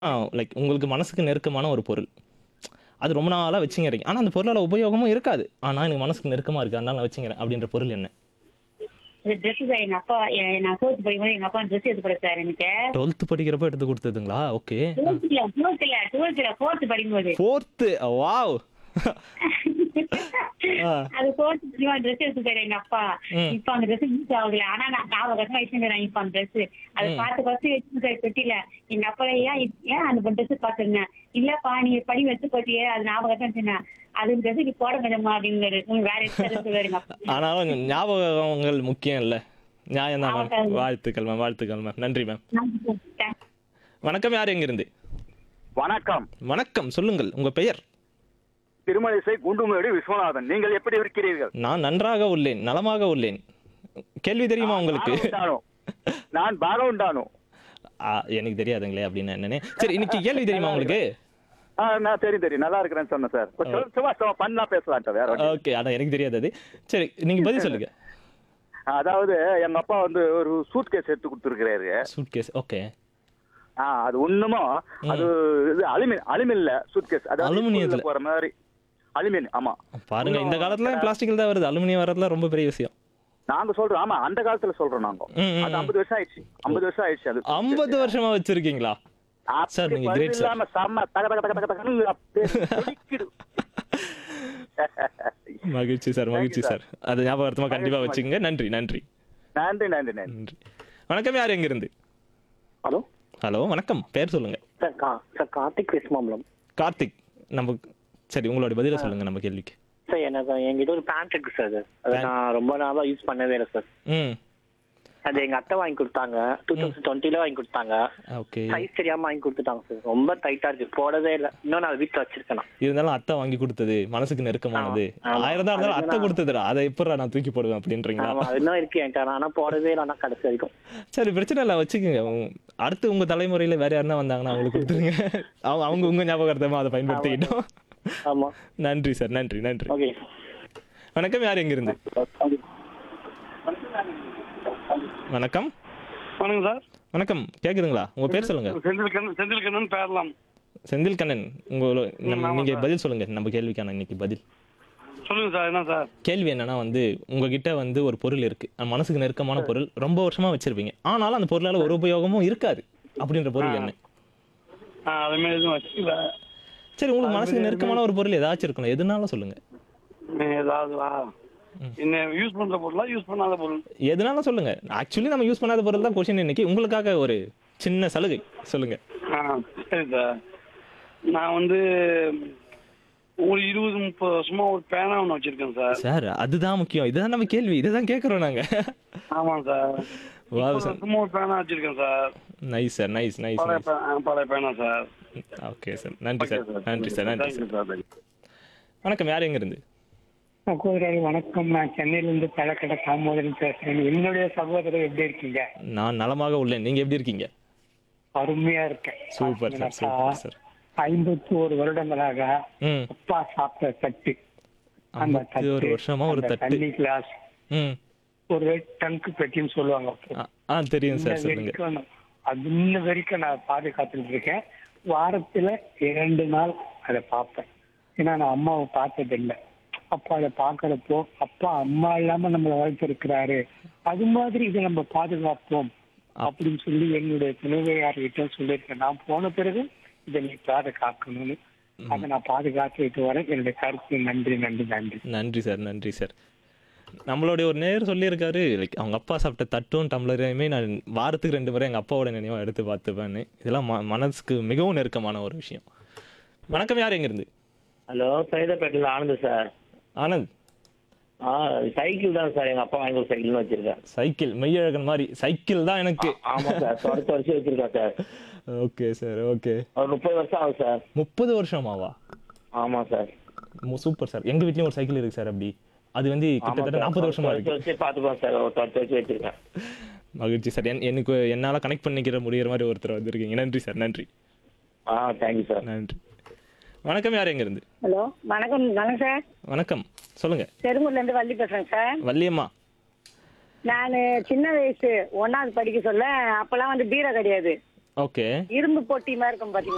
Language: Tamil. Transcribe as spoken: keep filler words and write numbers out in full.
ஆ லைக் உங்களுக்கு மனசுக்கு நெருக்கமான ஒரு பொருள். அது ரொம்ப நாளா வச்சுக்கிறீங்க. ஆனா அந்த பொருளால உபயோகமும் இருக்காது. ஆனா எனக்கு மனசுக்கு நெருக்கமா இருக்கு. அதனால நான் வச்சுக்கிறேன். அப்படின்ற பொருள் என்ன? இது ட்ரெஸ் சார் எங்க அப்பா எ நான் ஃபோர்த் படிக்கும்போது எங்க அப்பா ட்ரெஸ் எடுத்து குடுத்தாரு எனக்கு. பன்னிரண்டாவது படிக்கிறப்ப எடுத்து குடுத்ததுங்களா? ஓகே. ஆ. ட்வெல்த் இல்ல ட்வெல்த் இல்ல ட்வெல்த் இல்ல ஃபோர்த் படிக்கும்போது. நான்காவது வாவ்! ஆ. அது ஃபோர்த் படிக்கும்போது ட்ரெஸ் எடுத்து குடுத்தாரு எங்க அப்பா. ம். இப்ப அந்த ட்ரெஸ் யூஸ் ஆகுதுல. ஆனா நான் ஞாபகமா வச்சிருந்தேன் இப்ப அந்த ட்ரெஸ். அத ம். பார்த்து பார்த்து வச்சிருக்காரு பெட்டியில. எங்க அப்பா ஏன் இப்- ஏன் அந்த ட்ரெஸ் பார்த்துருந்தேன். இல்லப்பா நீ படி வச்சு போட்டியே அது ஞாபகத்தை வச்சிருந்தேன். அது ட்ரெஸ் நீ போட முடியுமா அப்படிங்கிறாரு. உங்க வேற எதுவும் சொல்லுவாரு எங்க அப்பா. ஆனாலும் ஞாபகங்கள் முக்கியம் இல்ல. நியாயம் தான் மேம். ஆமாம் வாழ்த்துக்கள் மேம். வாழ்த்துக்கள் மேம். நன்றி மேம். சார். வணக்கம். யார் எங்கிருந்து? வணக்கம். வணக்கம். சொல்லுங்கள். உங்க பெயர்? திருமழிசை குண்டுமேடு விஸ்வநாதன். நீங்கள் எப்படி இருக்கிறீர்கள்? நான் நன்றாக உள்ளேன். நலமாக உள்ளேன். கேள்வி தெரியுமா நான் உங்களுக்கு? பாகவுண்டானோ. நான் பாகவுண்டானோ. ஆ, எனக்கு தெரியாதுங்களே அப்படின்னு என்னன்னு. சரி, இன்னைக்கு கேள்வி தெரியுமா உங்களுக்கு? ஆ, நான் தெரியும் தெரியும் நல்லா இருக்கிறேன்னு சொன்னேன் சார். இப்ப சொல்லு, சும்மா சும்மா பண்ணா பேசலான்ட்டு வேற ஒண்ணும் இல்ல. ஓகே. அதான் எனக்கு தெரியாது அது. சரி, நீங்க பதில் சொல்லுங்க. அதாவது எங்க அப்பா வந்து ஒரு சூட் கேஸ் எடுத்து கொடுத்துருக்கிறாரு. சூட்கேஸ். ஓகே. ஆ, அது ஒண்ணுமோ அது இது அலுமின் அலுமின்ல சூட் கேஸ். அதாவது அலுமினியத்துல. ஸ்கூல்ல போற மாதிரி அலுமின். ஆமா. பாருங்க, இந்த இன்னும் காலத்துல பிளாஸ்டிக்ல தான் வருது. அலுமினியம் வர்றதுல ரொம்ப பெரிய விஷயம். நாங்க சொல்றோம். ஆமா, அந்த காலத்துல சொல்றோம் நாங்க. ம், ம், அது ம். ஐம்பது வருஷம் ஆயிடுச்சு. ஐம்பது வருஷம் ஆயிடுச்சு அது. ஐம்பது வருஷமா வச்சிருக்கீங்களா? சார், அப்படி நீங்க பதில் கிரேட் சார். இல்லாம செம்ம தக தக தக தக தகன்னு அப்படியே துடிக்குது. மகிழ்ச்சி சார், மகிழ்ச்சி Thank you, சார். அது ஞாபகார்த்தமா கண்டிப்பா மகிழ்ச்சி, வச்சுக்கங்க. நன்றி, நன்றி, நன்றி நன்றி நன்றி. நன்றி. வணக்கம். யார் எங்கிருந்து? ஹலோ ஹலோ, வணக்கம். பேர் சொல்லுங்க. சார் கா சார் கார்த்திக் விஸ்மாம்பலம். கார்த்திக். நம்ம சரி, உங்களோட பதில சொல்லுங்க நம்ம கேள்விக்கு. சார் எனக்கு என்கிட்ட ஒரு பேண்ட் இருக்கு சார். அது அதை Pant. நான் ரொம்ப நாளாக யூஸ் பண்ணவே இல்லை சார். ம். அது எங்க அத்தை வாங்கி கொடுத்தாங்க. டூ தௌசண்ட் டுவெண்ட்டில வாங்கி கொடுத்தாங்க. ஓகே. சைஸ் தெரியாம வாங்கி கொடுத்துட்டாங்க சார். ரொம்ப டைட்டா இருக்கு, போடவே இல்லை. இன்னும் நான் வீட்டில் வச்சிருக்கேன் நான். இருந்தாலும் அத்தை வாங்கி கொடுத்தது மனசுக்கு நெருக்கமானது. ஆமா, ஆமா. ஆயிரம் தான் இருந்தாலும் அது அத்தை நான் கொடுத்ததுடா. அதை எப்படா நான் தூக்கி போடுவேன் அப்படின்றீங்களா? ஆமா, அது இன்னும் இருக்கு என்கிட்ட. ஆனா போடவே இல்லை. ஆனா கடைசி வரைக்கும். சரி, பிரச்சனை இல்லை, வச்சுக்கோங்க. உங்க- அடுத்து உங்க தலைமுறையில வேற யாருன்னா வந்தாங்கன்னா அவங்களுக்கு கொடுத்துருங்க. அவங்க அவங்க உங்க ஞாபகார்த்தமா அதை பயன்படுத்திக்கிட்டோம். ஆமா. நன்றி சார். நன்றி, நன்றி. ஓகே. வணக்கம். யார் எங்கிருந்து? வணக்கம். வணக்கம் சார். வணக்கம். கேக்குதுங்களா? உங்க பேர் சொல்லுங்க. செந்தில் கண்ணன் செந்தில் கண்ணன் பேரலாம். செந்தில் கண்ணன். உங்க நம்ம ஆமா நீங்க சார். பதில் சொல்லுங்க. நம்ம கேள்விக்கான இன்னைக்கு பதில். சொல்லுங்க சார். என்ன சார்? கேள்வி என்னன்னா வந்து, உங்ககிட்ட வந்து ஒரு பொருள் இருக்கு. அது மனசுக்கு நெருக்கமான பொருள். ரொம்ப வருஷமா வச்சிருப்பீங்க. ஆனாலும் அந்த பொருளால ஒரு உபயோகமும் இருக்காது. அப்படின்ற பொருள் என்ன? ஆ, அது மாதிரி எதுவும் வச்சுக்கல. சரி, உங்களுக்கு மனசுக்கு நெருக்கமான ஒரு பொருள் ஏதாச்சும் இருக்கணும். எதுனாலும் சொல்லுங்க. ஏதாவது வா என்ன யூஸ் பண்ற பொருளா யூஸ் பண்ணாத பொருள்? எதுனாலும் சொல்லுங்க. ஆக்சுவலி நம்ம யூஸ் பண்ணாத பொருள் தான் கொஸ்டின் இன்னைக்கு. உங்களுக்காக ஒரு சின்ன சலுகை சொல்லுங்க. ஆ, சரி சார். நான் வந்து ஒரு இருபது முப்பது வருஷமா ஒரு பேனா ஒன்று வச்சிருக்கேன் சார். சார், அதுதான் முக்கியம். இதுதான் நம்ம கேள்வி. இதுதான் கேட்கறோம் நாங்க. ஆமாம் சார். Wow, முப்பது sir. வருஷமா ஒரு பேனா வச்சிருக்கேன் sir. Nice sir. Nice, nice, பழைய நைஸ். பே- ஆ, பழைய பேனா சார். Okay sir. நன்றி ஓகே சார். சார். நன்றி சார். நன்றி தேங்க்யூ சார். சார். தேங்க்யூ. வணக்கம். யார் எங்கிருந்து? சகோதரர் வணக்கம். நான் சென்னையிலிருந்து பழக்கடை தாமோதரன் பேசுறேன். என்னுடைய சகோதரர் எப்படி இருக்கீங்க? நான் நலமாக உள்ளேன். நீங்க எப்படி இருக்கீங்க? அருமையா இருக்கேன். Super sir. பாத்தீங்கன்னாக்கா, சூப்பர் சார். ஐம்பத்தி ஒரு வருடங்களாக ம். அப்பா சாப்பிட்ட தட்டு, அந்த ஐம்பத்தி ஒரு தட்டு, வருஷமா ஒரு அந்த தட்டு. தண்ணி கிளாஸ், ம். ஒரு டங்கு பெட்டின்னு சொல்லுவாங்க. ஆ, ஆ, தெரியும் இன்ன சார். சொல்லுங்க. வரைக்கும் நான் அது இன்ன வரைக்கும் நான் பாதுகாத்துட்டு இருக்கேன். வாரத்துல இரண்டு நாள் அதை பார்ப்பேன். ஏன்னா நான் அம்மாவை பார்த்தது இல்லை. அப்பா அதை பார்க்கறப்போ, அப்பா அம்மா இல்லாம நம்மளை வளர்த்திருக்கிறாரு, அது மாதிரி இதை நம்ம பாதுகாப்போம் அப்படின்னு சொல்லி என்னுடைய துணைவையார்கிட்ட சொல்லியிருக்கேன். நான் போன பிறகு இதை நீ பாதுகாக்கணும்னு. அதை நான் பாதுகாத்துட்டு வரேன். என்னுடைய கருத்து. நன்றி நன்றி நன்றி. நன்றி சார். நன்றி சார். நம்மளுடைய ஒரு நேர் சொல்லியிருக்காரு, லைக் அவங்க அப்பா சாப்பிட்ட தட்டும் டம்ளரையுமே நான் வாரத்துக்கு ரெண்டு முறை எங்கள் அப்பாவோட நினைவாக எடுத்து பார்த்துப்பேன்னு. இதெல்லாம் ம மனசுக்கு மிகவும் நெருக்கமான ஒரு விஷயம். வணக்கம். யார் எங்கிருந்து? Hello, சைதாப்பேட்டில் Anand sir. ஆனந்த். ஆ, சைக்கிள் தான் சார். எங்க அப்பா வாங்கி ஒரு சைக்கிள் வச்சிருக்கேன். சைக்கிள். மெய்யழகன் மாதிரி சைக்கிள் தான் எனக்கு. ஆமா சார், தொடர்ச்சி வருஷம் வச்சிருக்கேன் சார். Okay sir. ஓகே. ஒரு முப்பது வருஷம் ஆகும் சார். முப்பது வருஷமாவா? ஆமா சார். Super sir. எங்கள் வீட்லேயும் ஒரு சைக்கிள் இருக்கு சார். அப்படி அது வந்து ஆமா கிட்டத்தட்ட சார், நாற்பது வருஷமா தொடர்ச்சி இருக்கு. வச்சு பார்த்துப்போம் சார். ஒரு தொடர்ச்சி வச்சு வச்சிருக்கேன். மகிழ்ச்சி சார். என் எனக்கு என்னால் கனெக்ட் பண்ணிக்கிற முடியிற மாதிரி ஒருத்தர் வந்திருக்கீங்க. நன்றி சார். நன்றி. ஆ, தேங்க்யூ சார். நன்றி. வணக்கம். யார் எங்கிருந்து? ஹலோ வணக்கம். வணக்கம் சார். வணக்கம். சொல்லுங்க. செருமூர்ல இருந்து வள்ளி பேசுறேன் சார். வள்ளியம்மா. நான் சின்ன வயசு ஒன்னாவது படிக்க சொல்ல அப்பெல்லாம் வந்து பீரோ கிடையாது. ஓகே. இரும்பு பொட்டி மாதிரி இருக்கும் பாத்தீங்களா?